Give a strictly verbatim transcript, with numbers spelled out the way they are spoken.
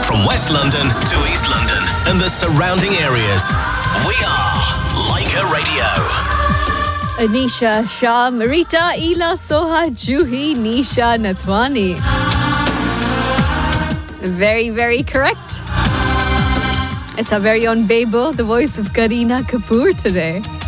From West London to East London and the surrounding areas, we are Laika Radio. Anisha Shah, Marita, Ila, Soha, Juhi, Nisha, Nathwani. Very, very correct. It's our very own Bebo, the voice of Kareena Kapoor today.